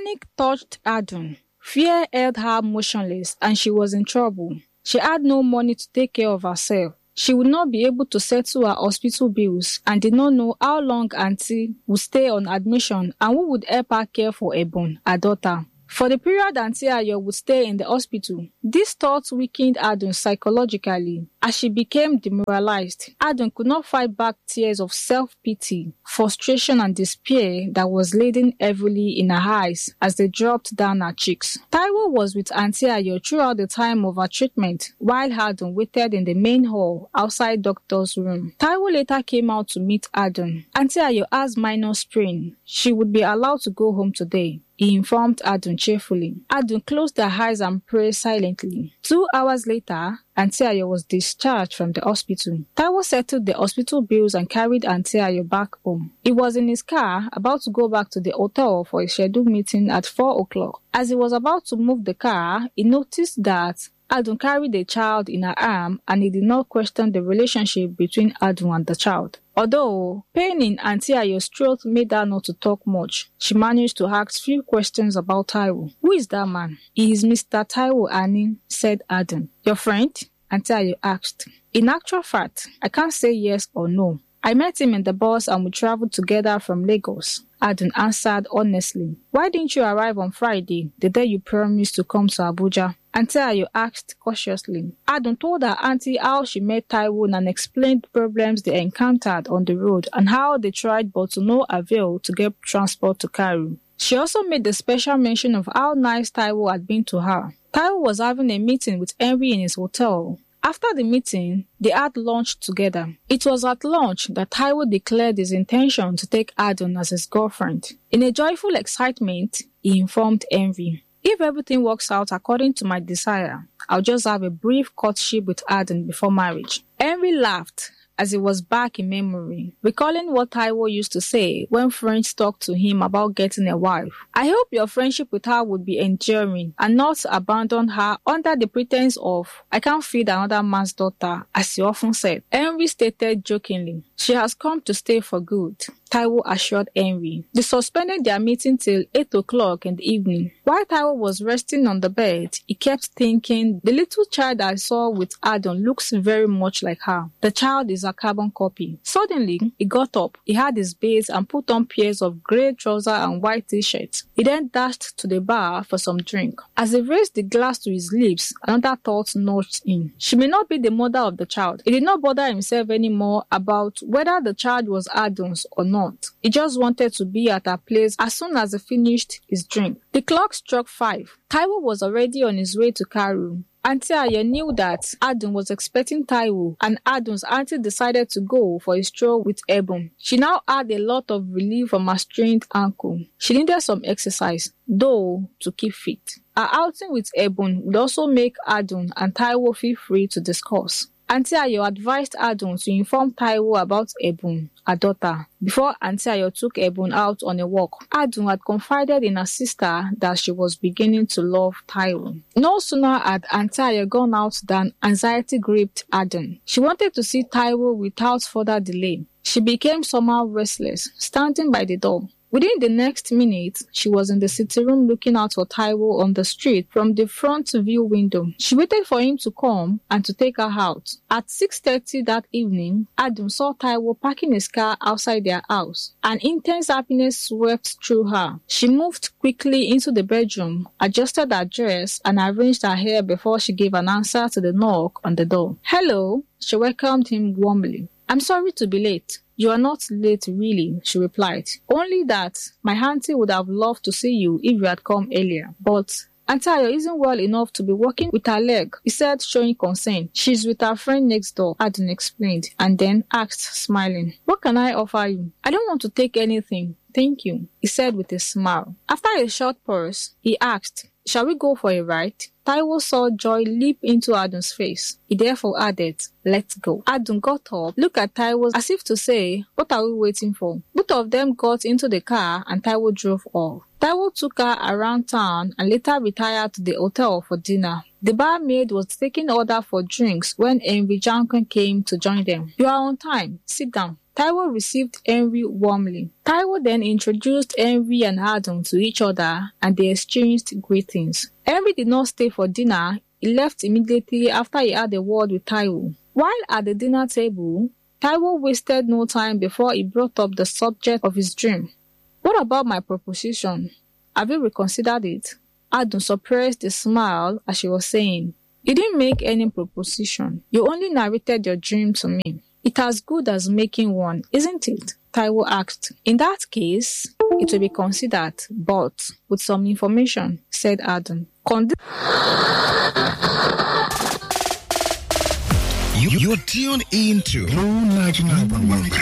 Panic touched Adun. Fear held her motionless and she was in trouble. She had no money to take care of herself. She would not be able to settle her hospital bills and did not know how long Auntie would stay on admission and who would help her care for Ebon, her daughter. For the period Auntie Ayo would stay in the hospital, these thoughts weakened Adun psychologically. As she became demoralized, Adun could not fight back tears of self-pity, frustration and despair that was laden heavily in her eyes as they dropped down her cheeks. Taiwo was with Auntie Ayo throughout the time of her treatment, while Adun waited in the main hall outside doctor's room. Taiwo later came out to meet Adun. Auntie Ayo has minor sprain. She would be allowed to go home today, he informed Adun cheerfully. Adun closed her eyes and prayed silently. 2 hours later, Auntie Ayo was discharged from the hospital. Taiwo settled the hospital bills and carried Auntie Ayo back home. He was in his car, about to go back to the hotel for a scheduled meeting at 4 o'clock. As he was about to move the car, he noticed that Adun carried a child in her arm and he did not question the relationship between Adun and the child. Although pain in Auntie Ayo's throat made her not to talk much, she managed to ask few questions about Taiwo. Who is that man? He is Mr. Taiwo Ani, said Adun. Your friend? Auntie Ayo asked. In actual fact, I can't say yes or no. I met him in the bus and we traveled together from Lagos. Adun answered honestly. Why didn't you arrive on Friday, the day you promised to come to Abuja? Auntie Ayo asked cautiously. Adun told her auntie how she met Taiwo and explained problems they encountered on the road and how they tried but to no avail to get transport to Karu. She also made the special mention of how nice Taiwo had been to her. Taiwo was having a meeting with Henry in his hotel. After the meeting, they had lunch together. It was at lunch that Taiwo declared his intention to take Adun as his girlfriend. In a joyful excitement, he informed Henry, if everything works out according to my desire, I'll just have a brief courtship with Adun before marriage. Henry laughed as he was back in memory, recalling what Taiwo used to say when friends talked to him about getting a wife. I hope your friendship with her would be enduring and not abandon her under the pretense of, I can't feed another man's daughter, as he often said. Henry stated jokingly, she has come to stay for good, Taiwo assured Henry. They suspended their meeting till 8 o'clock in the evening. While Taiwo was resting on the bed, he kept thinking, the little child I saw with Adun looks very much like her. The child is a carbon copy. Suddenly, he got up. He had his bath and put on pairs of grey trousers and white t-shirt. He then dashed to the bar for some drink. As he raised the glass to his lips, another thought nudged in. She may not be the mother of the child. He did not bother himself anymore about whether the child was Adun's or not. He just wanted to be at her place as soon as he finished his drink. The clock struck 5. Taiwo was already on his way to Karu. Auntie Ayo knew that Adun was expecting Taiwo and Adun's auntie decided to go for a stroll with Ebon. She now had a lot of relief from her strained ankle. She needed some exercise, though, to keep fit. Her outing with Ebon would also make Adun and Taiwo feel free to discuss. Auntie Ayo advised Adun to inform Taiwo about Ebon, her daughter, before Auntie Ayo took Ebon out on a walk. Adun had confided in her sister that she was beginning to love Taiwo. No sooner had Auntie Ayo gone out than anxiety gripped Adun. She wanted to see Taiwo without further delay. She became somehow restless, standing by the door. Within the next minute, she was in the sitting room looking out for Taiwo on the street from the front view window. She waited for him to come and to take her out. At 6:30 that evening, Adun saw Taiwo parking his car outside their house. An intense happiness swept through her. She moved quickly into the bedroom, adjusted her dress, and arranged her hair before she gave an answer to the knock on the door. Hello, she welcomed him warmly. I'm sorry to be late. You are not late really, she replied. Only that my auntie would have loved to see you if you had come earlier. But Auntie Ayo isn't well enough to be walking with her leg, he said, showing concern. She's with her friend next door, Adun explained, and then asked, smiling, what can I offer you? I don't want to take anything. Thank you, he said with a smile. After a short pause, he asked, shall we go for a ride? Taiwo saw joy leap into Adun's face. He therefore added, let's go. Adun got up, looked at Taiwo as if to say, what are we waiting for? Both of them got into the car and Taiwo drove off. Taiwo took her around town and later retired to the hotel for dinner. The barmaid was taking order for drinks when Henry Janken came to join them. You are on time. Sit down. Taiwo received Henry warmly. Taiwo then introduced Henry and Adun to each other and they exchanged greetings. Henry did not stay for dinner. He left immediately after he had a word with Taiwo. While at the dinner table, Taiwo wasted no time before he brought up the subject of his dream. "What about my proposition? Have you reconsidered it?" Adun suppressed a smile as she was saying, "You didn't make any proposition. You only narrated your dream to me. It's as good as making one, isn't it?" Taiwo asked. "In that case, it will be considered, but with some information," said Adun. You're tuned into Blue 99.1